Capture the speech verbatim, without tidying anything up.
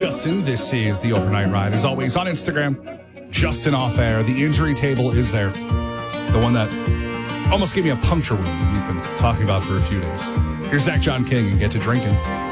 Justin. This is the Overnight Ride. As always, on Instagram, Justin Off Air. The injury table is there. The one that almost gave me a puncture wound we've been talking about for a few days. Here's Zach John King and Get to Drinking.